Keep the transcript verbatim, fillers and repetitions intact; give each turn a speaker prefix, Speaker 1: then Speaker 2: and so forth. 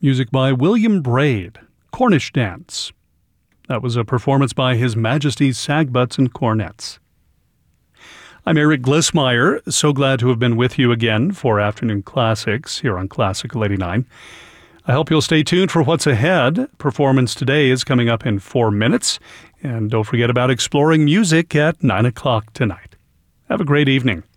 Speaker 1: Music by William Braid, Cornish Dance. That was a performance by His Majesty's Sagbutts and Cornets. I'm Eric Glissmeyer, so glad to have been with you again for Afternoon Classics here on Classical eighty-nine. I hope you'll stay tuned for what's ahead. Performance today is coming up in four minutes, and don't forget about exploring music at nine o'clock tonight. Have a great evening.